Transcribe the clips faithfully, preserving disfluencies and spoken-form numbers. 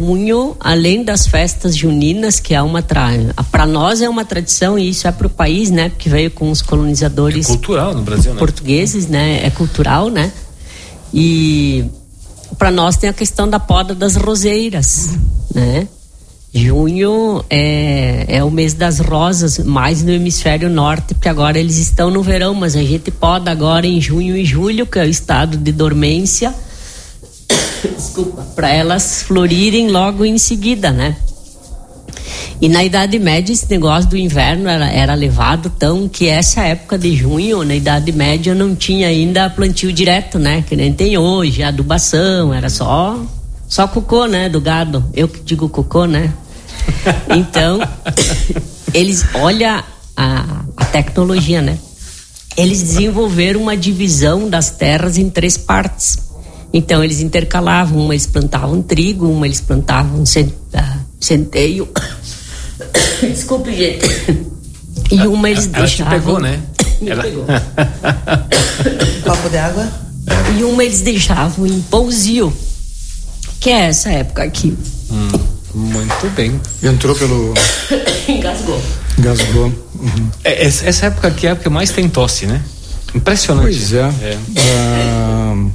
junho, além das festas juninas, que é uma tra... para nós é uma tradição, e isso é para o país, né? Porque veio com os colonizadores. É cultural no Brasil, né? Portugueses, né? É cultural, né? E para nós tem a questão da poda das roseiras, né? Junho é, é o mês das rosas, mais no hemisfério norte, porque agora eles estão no verão, mas a gente poda agora em junho e julho, que é o estado de dormência, desculpa, para elas florirem logo em seguida, né? E na Idade Média esse negócio do inverno era, era levado tão que essa época de junho, na Idade Média, não tinha ainda plantio direto, né? Que nem tem hoje, adubação, era só... Só cocô, né, do gado. Eu que digo cocô, né? Então, eles, olha a, a tecnologia, né? Eles desenvolveram uma divisão das terras em três partes. Então, eles intercalavam, uma eles plantavam trigo, uma eles plantavam centeio. Desculpe, gente. E uma eles ela deixavam... Ela te pegou, né? Me ela... pegou. Copo de água? E uma eles deixavam em pousio, que é essa época aqui. Hum, muito bem. Entrou pelo... Engasgou. Engasgou. Uhum. É, essa época aqui é a época que mais tem tosse, né? Impressionante. Pois é. é. Uh,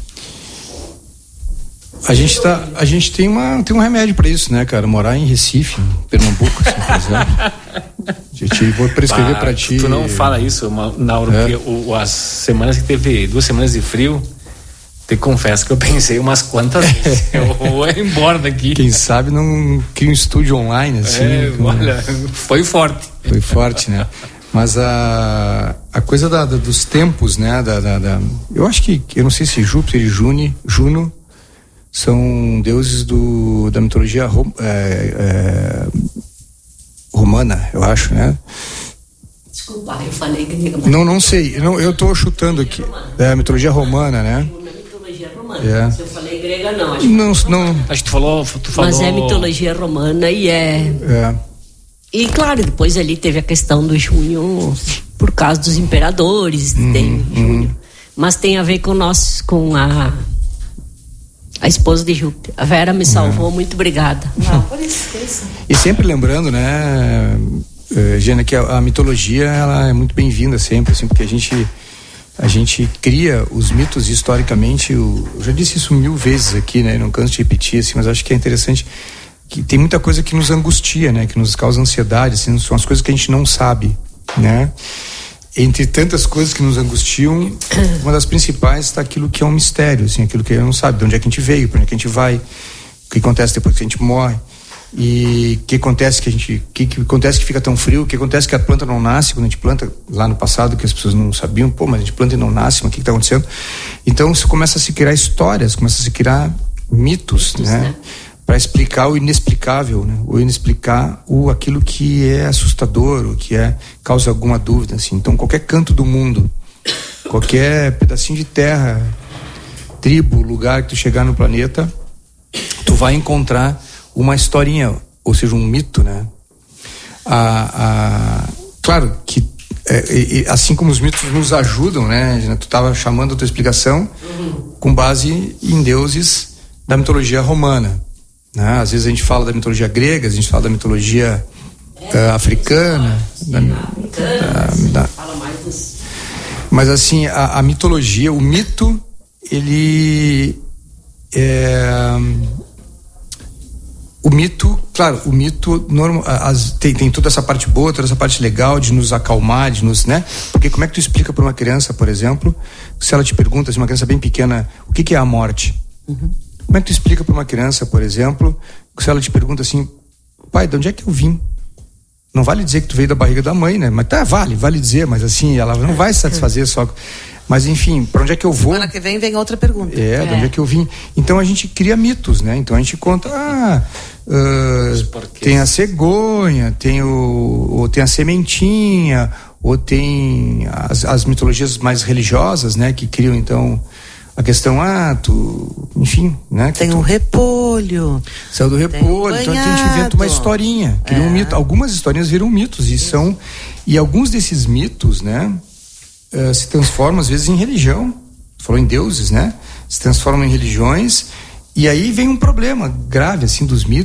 a gente tá, a gente tem uma, tem um remédio pra isso, né, cara? Morar em Recife, em Pernambuco, assim, por exemplo. Gente, vou prescrever bah, pra ti. Tu não fala isso, Nauro, é. porque o, as semanas que teve duas semanas de frio, te confesso que eu pensei umas quantas vezes. Eu vou embora daqui. Quem sabe não cria um estúdio online, assim. É, com... olha, foi forte. Foi forte, né? Mas a, a coisa da, da, dos tempos, né? Da, da, da, eu acho que, eu não sei se Júpiter e Juni, Juno são deuses do, da mitologia rom, é, é, romana, eu acho, né? Desculpa, eu falei grega. Não, não sei. Não, eu tô chutando aqui. É a mitologia romana, né? É. Se eu falei grega, não. Acho não, que não. Acho que tu falou, tu falou. Mas é mitologia romana e é. É. E claro, depois ali teve a questão do junho por causa dos imperadores, uhum, tem junho. Uhum. Mas tem a ver com nós, com a a esposa de Júpiter. A Vera me salvou, uhum. Muito obrigada. Não, por isso, isso. E sempre lembrando, né, Jana, que a, a mitologia ela é muito bem-vinda sempre, assim, porque a gente a gente cria os mitos historicamente. Eu já disse isso mil vezes aqui, né? Não canso de repetir, assim, mas acho que é interessante que tem muita coisa que nos angustia, né? Que nos causa ansiedade, assim, são as coisas que a gente não sabe, né? Entre tantas coisas que nos angustiam, uma das principais está aquilo que é um mistério, assim, aquilo que a gente não sabe, de onde é que a gente veio, para onde é que a gente vai, o que acontece depois que a gente morre. E o que acontece que a gente, que, que acontece que fica tão frio, o que acontece que a planta não nasce quando a gente planta, lá no passado que as pessoas não sabiam, pô, mas a gente planta e não nasce, mas o que está acontecendo? Então isso começa a se criar histórias, começa a se criar mitos, mitos né? né? Para explicar o inexplicável, né? Ou inexplicar o aquilo que é assustador, o que é causa alguma dúvida, assim. Então qualquer canto do mundo, qualquer pedacinho de terra, tribo, lugar que tu chegar no planeta, tu vai encontrar uma historinha, ou seja, um mito, né? A, a, claro que é, assim como os mitos nos ajudam, né? Tu estava chamando a tua explicação com base em deuses da mitologia romana, né? Às vezes a gente fala da mitologia grega, a gente fala da mitologia uh, africana, da, da, da, mas assim a, a mitologia, o mito, ele é o mito, claro, o mito normal, as, tem, tem toda essa parte boa, toda essa parte legal de nos acalmar, de nos, né? Porque como é que tu explica para uma criança, por exemplo, se ela te pergunta, se uma criança bem pequena, o que, que é a morte? Uhum. Como é que tu explica para uma criança, por exemplo, se ela te pergunta assim, pai, de onde é que eu vim? Não vale dizer que tu veio da barriga da mãe, né? Mas tá, vale, vale dizer, mas assim, ela não vai se satisfazer só. Mas enfim, para onde é que eu vou? Semana que vem vem outra pergunta. É, é, de onde é que eu vim? Então a gente cria mitos, né? Então a gente conta, ah, uh, tem a cegonha, tem o, ou tem a sementinha, ou tem as, as mitologias mais religiosas, né? Que criam então a questão, ah, tu, enfim, né? Tem tu, um repolho. Saiu do repolho, então a gente inventa uma historinha, cria é. um mito. Algumas historinhas viram mitos e são, e alguns desses mitos, né? Uh, se transformam às vezes em religião. Falou em deuses, né? Se transformam em religiões, e aí vem um problema grave assim dos mitos.